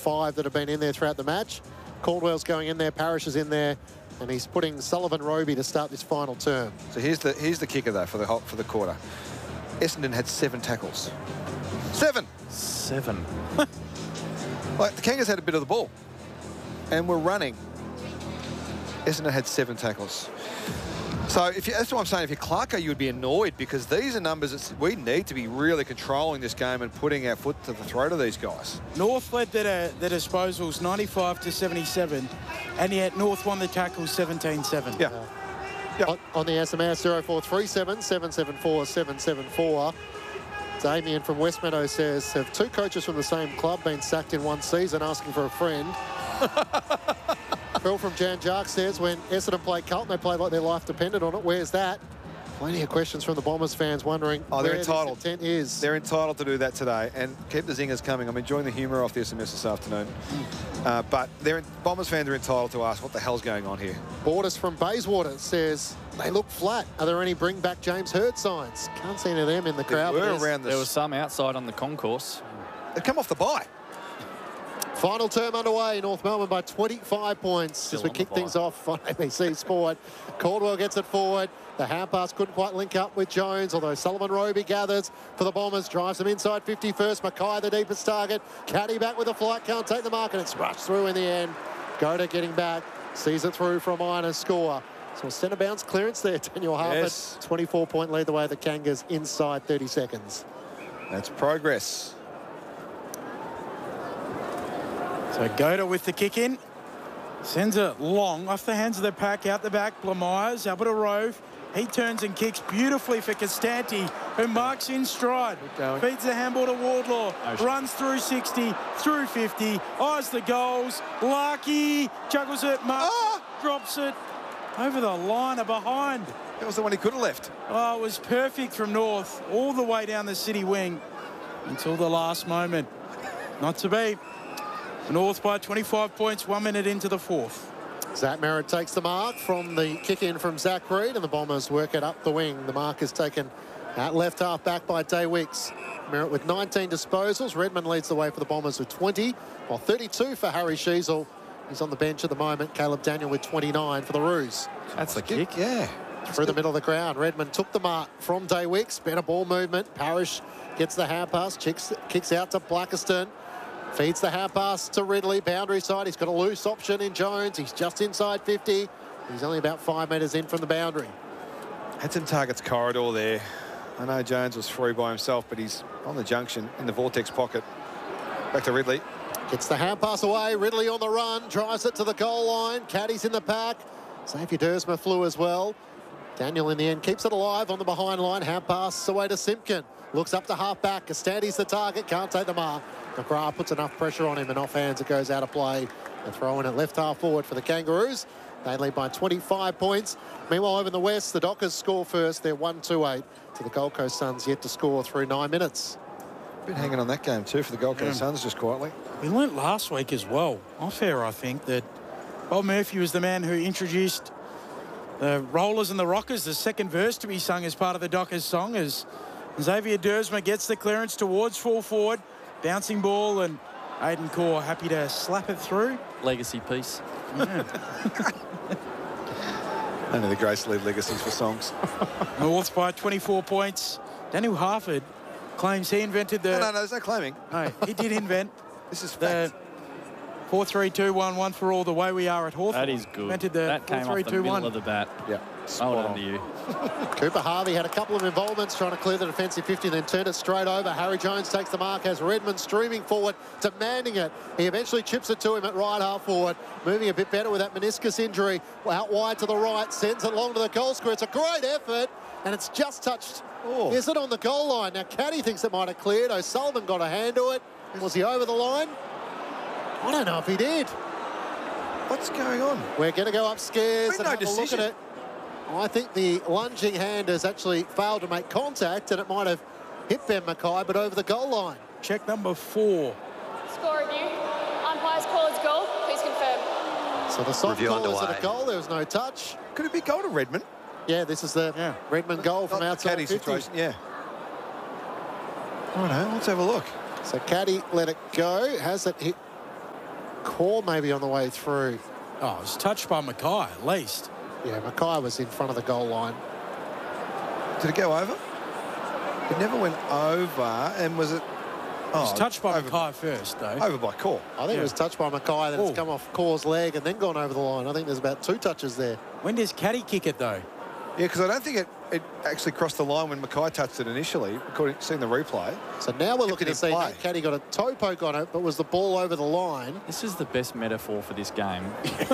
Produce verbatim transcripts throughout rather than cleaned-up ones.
five that have been in there throughout the match. Caldwell's going in there, Parrish is in there, and he's putting Sullivan Roby to start this final term. So here's the here's the kicker though for the for the quarter. Essendon had seven tackles. Seven. Seven. Like the Kangas had a bit of the ball, and were running. Essendon had seven tackles. So if you, that's what I'm saying. If you're Clarko, you would be annoyed because these are numbers that we need to be really controlling this game and putting our foot to the throat of these guys. North led their, their disposals ninety-five to seventy-seven, and yet North won the tackles seventeen seven. Yeah. Uh, yeah. On, on the S M S, zero four three seven, seven seven four, seven seven four. Damien from West Meadow says, have two coaches from the same club been sacked in one season, asking for a friend? Phil from Jan Jark says, when Essendon played Carlton, they played like their life depended on it. Where's that? Plenty of questions from the Bombers fans wondering Oh, they're where entitled. this intent is. They're entitled to do that today, and keep the zingers coming. I'm enjoying the humour off the S M S this afternoon. Uh, but they're, Bombers fans are entitled to ask what the hell's going on here. Borders from Bayswater says, they look flat. Are there any bring back James Hurd signs? Can't see any of them in the crowd. We're but there's- around this. There was some outside on the concourse. They come off the bye. Final term underway, North Melbourne by twenty-five points Still as we on kick the things off on A B C Sport. Caldwell gets it forward. The hand pass couldn't quite link up with Jones, although Sullivan Roby gathers for the Bombers, drives them inside fifty first. Mackay the deepest target. Caddy back with a flight, can't take the mark, and it's rushed through in the end. Goda getting back, sees it through for a minor score. So a centre bounce clearance there, Daniel Harford. Yes. twenty-four point lead the way of the Kangas inside thirty seconds. That's progress. So Goda with the kick in. Sends it long off the hands of the pack, out the back. Blamires, up at a rove. He turns and kicks beautifully for Costanti, who marks in stride. Feeds the handball to Wardlaw. No runs through sixty, through fifty. Eyes the goals. Larky juggles it. Mark Ah! drops it over the line or behind. That was the one he could have left. Oh, it was perfect from North, all the way down the city wing until the last moment. Not to be. North by twenty-five points, one minute into the fourth. Zach Merritt takes the mark from the kick-in from Zach Reed, and the Bombers work it up the wing. The mark is taken at left half back by Day Wicks. Merritt with nineteen disposals. Redmond leads the way for the Bombers with twenty, while thirty-two for Harry Sheasel. He's on the bench at the moment. Caleb Daniel with twenty-nine for the Roos. That's the kick. Yeah. Through the middle of the ground, Redmond took the mark from Day Wicks. Better ball movement. Parrish gets the hand pass, kicks, kicks out to Blackiston. Feeds the hand pass to Ridley, boundary side. He's got a loose option in Jones. He's just inside fifty. He's only about five metres in from the boundary. Had some targets corridor there. I know Jones was free by himself, but he's on the junction in the vortex pocket. Back to Ridley. Gets the hand pass away. Ridley on the run. Drives it to the goal line. Caddy's in the pack. Xavier Dersma flew as well. Daniel in the end keeps it alive on the behind line. Hand pass away to Simpkin. Looks up to half back. Costanti's the target. Can't take the mark. McGrath puts enough pressure on him, and off hands it goes out of play. They're throwing it left half forward for the Kangaroos. They lead by twenty-five points. Meanwhile, over in the West, the Dockers score first. They're one two eight to the Gold Coast Suns, yet to score through nine minutes. Been hanging on that game too for the Gold Coast Yeah. Suns just quietly. We learnt last week as well, off air I think, that Bob Murphy was the man who introduced the Rollers and the Rockers, the second verse to be sung as part of the Dockers song, as Xavier Dersma gets the clearance towards full forward. Bouncing ball, and Aidan Core happy to slap it through. Legacy piece. Yeah. Only the greats leave legacies for songs. North by twenty-four points. Daniel Harford claims he invented the... No, no, no, there's no claiming. No, he did invent This is the fact. four three two one one for all, the way we are at Hawthorn. That is good. Invented the That came off the middle of the bat. Yeah. Well done to you. Cooper Harvey had a couple of involvements trying to clear the defensive fifty, then turned it straight over. Harry Jones takes the mark as Redmond streaming forward, demanding it. He eventually chips it to him at right half forward, moving a bit better with that meniscus injury. Out wide to the right, sends it along to the goal square. It's a great effort, and it's just touched. Oh. Is it on the goal line? Now, Caddy thinks it might have cleared. O'Sullivan got a hand to it. Was he over the line? I don't know if he did. What's going on? We're going to go upstairs Been and no have a look decision. at it. I think the lunging hand has actually failed to make contact, and it might have hit Ben Mackay, but over the goal line. Check number four. Score review. Umpires call as goal. Please confirm. So the soft Review call is at underway. a goal. There was no touch. Could it be goal to Redmond? Yeah, this is the Yeah. Redmond goal from Not the outside caddy fifty. situation, yeah. Righto, let's have a look. So Caddy let it go. Has it hit Core maybe on the way through. Oh, it was touched by Mackay at least. Yeah, Mackay was in front of the goal line. Did it go over? It never went over, and was it... It was Oh, touched by over, Mackay first, though. over by Core. I think Yeah. it was touched by Mackay, then Ooh. it's come off Core's leg and then gone over the line. I think there's about two touches there. When does Caddy kick it, though? Yeah, because I don't think it, it actually crossed the line when Mackay touched it initially, according to seeing the replay. So now we're Kept looking it to in see play. Nate Caddy got a toe poke on it, but was the ball over the line? This is the best metaphor for this game.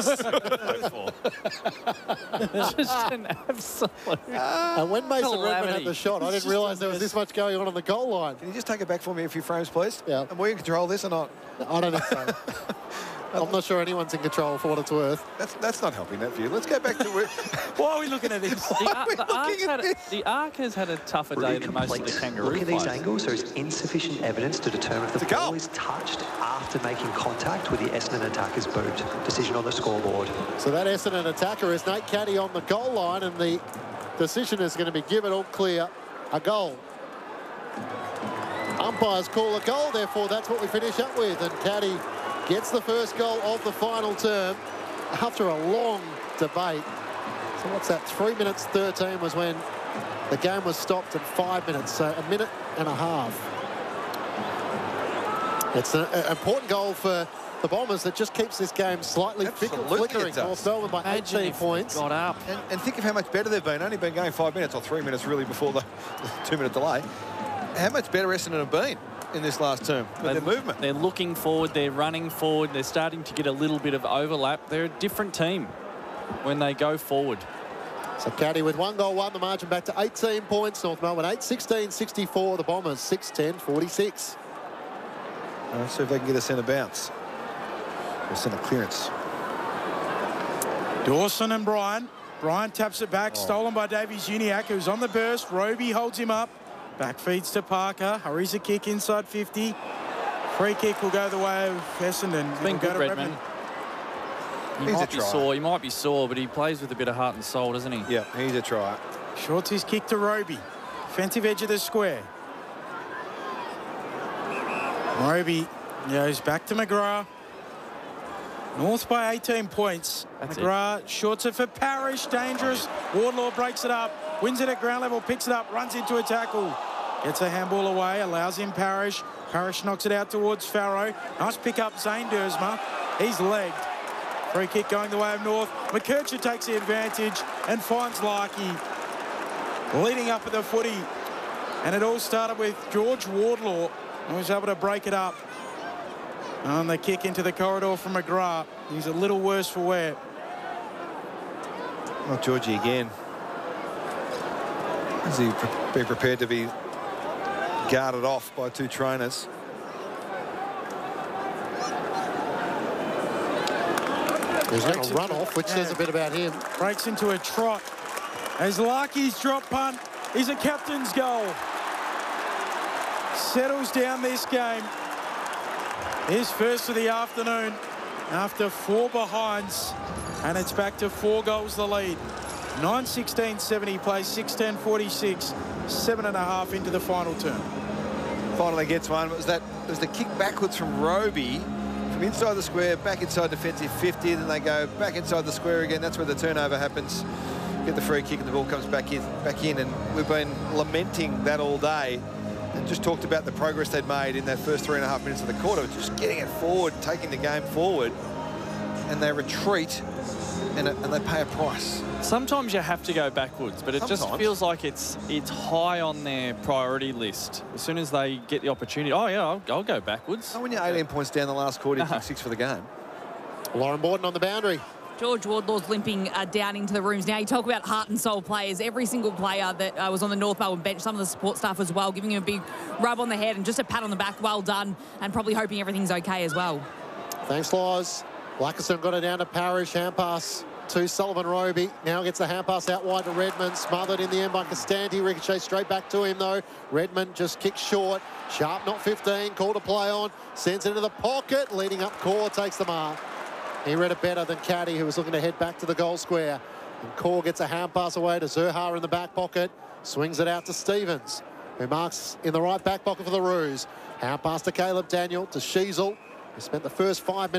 Just an absolute... and when Mason Redmond had calamity. the shot, I It's didn't just realise the there was this best. much going on on the goal line. Can you just take it back for me a few frames, please? Yeah. And we in control this or not? I don't think so. I'm not sure anyone's in control for what it's worth. That's that's not helping that view. Let's go back to where... Why are we looking at this? The, Ar- we the, looking Arcs at had, this? the Arc has had a tougher day than most of the Kangaroo Look at these players. angles. There is insufficient evidence to determine if the It's a ball goal. is touched after making contact with the Essendon attacker's boot. Decision on the scoreboard. So that Essendon attacker is Nate Caddy on the goal line, and the decision is going to be given all clear, a goal. Umpires call a goal, therefore that's what we finish up with, and Caddy gets the first goal of the final term after a long debate. So what's that? Three minutes thirteen was when the game was stopped at five minutes, so a minute and a half. It's an important goal for the Bombers that just keeps this game slightly Absolutely flickering. it does. North Melbourne by Imagine eighteen if points. got up. And, and think of how much better they've been. Only been going five minutes, or three minutes really before the two-minute delay. How much better Essendon have been in this last term with They- their movement? They're looking forward, they're running forward, they're starting to get a little bit of overlap. They're a different team when they go forward. So Caddy with one goal, won the margin back to eighteen points. North Melbourne eight sixteen sixty-four. The Bombers six ten forty-six. Let's see if they can get a centre bounce. Or centre clearance. Dawson and Bryan. Bryan taps it back, stolen by Davies Uniacke, who's on the burst. Roby holds him up. Back feeds to Parker. Hurries a kick inside fifty. Free kick will go the way of Essendon. Been It'll go good, to Redmond. He He's a might be try. sore, he might be sore, but he plays with a bit of heart and soul, doesn't he? Yeah, he's a try. Shorts his kick to Roby. Defensive edge of the square. Roby goes back to McGrath. North by eighteen points. That's it. McGrath shorts it for Parrish. Dangerous. Wardlaw breaks it up. Wins it at ground level. Picks it up. Runs into a tackle. Gets a handball away. Allows him Parrish. Parrish knocks it out towards Farrow. Nice pick up Zane Dersma. He's legged. Free kick going the way of North. McKercher takes the advantage and finds Larkey leading up at the footy. And it all started with George Wardlaw, who was able to break it up. And the kick into the corridor from McGrath. He's a little worse for wear. Not Georgie again. Is he pre- be prepared to be guarded off by two trainers? He's going Breaks to run into- off, which says yeah. a bit about him. Breaks into a trot. As Larkey's drop punt is a captain's goal. Settles down this game. His first of the afternoon after four behinds. And it's back to four goals the lead. nine sixteen seventy plays six ten forty-six. Seven and a half into the final term. Finally gets one. It was that it was the kick backwards from Roby from inside the square back inside defensive fifty. Then they go back inside the square again. That's where the turnover happens. Get the free kick and the ball comes back in, back in. And we've been lamenting that all day. And just talked about the progress they'd made in that first three and a half minutes of the quarter, just getting it forward, taking the game forward, and they retreat, and, it, and they pay a price. Sometimes you have to go backwards, but it just Sometimes. feels like it's it's high on their priority list. As soon as they get the opportunity, oh yeah, I'll, I'll go backwards. And when you're eighteen points down the last quarter, you kick six for the game. Lauren Borden on the boundary. George Wardlaw's limping uh, down into the rooms now. You talk about heart and soul players. Every single player that uh, was on the North Melbourne bench, some of the support staff as well, giving him a big rub on the head and just a pat on the back. Well done, and probably hoping everything's okay as well. Thanks, Loz. Blackerson got it down to Parrish. Hand pass to Sullivan Roby. Now gets the hand pass out wide to Redmond. Smothered in the end by Costanti. Ricochet straight back to him, though. Redmond just kicks short. Sharp, not fifteen. Call to play on. Sends it into the pocket. Leading up, Core takes the mark. He read it better than Caddy, who was looking to head back to the goal square. And Core gets a hand pass away to Zurhar in the back pocket. Swings it out to Stevens, who marks in the right back pocket for the Roos. Hand pass to Caleb Daniel, to Sheasel, who spent the first five minutes